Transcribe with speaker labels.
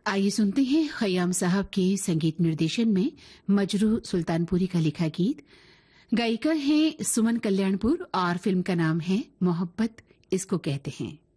Speaker 1: आइए सुनते हैं खयाम साहब के संगीत निर्देशन में मजरू सुल्तानपुरी का लिखा गीत। गायिका हैं सुमन कल्याणपुर और फिल्म का नाम है मोहब्बत इसको कहते हैं।